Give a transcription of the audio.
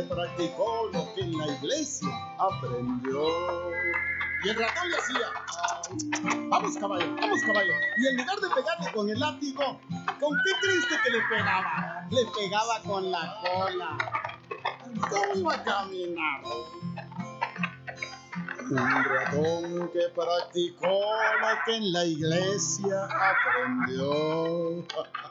Practicó lo que en la iglesia aprendió. Y el ratón le hacía: vamos caballo, vamos caballo. Y en lugar de pegarle con el látigo, ¿con qué creíste que le pegaba? Le pegaba con la cola. ¿Cómo iba a caminar? Un ratón que practicó lo que en la iglesia aprendió.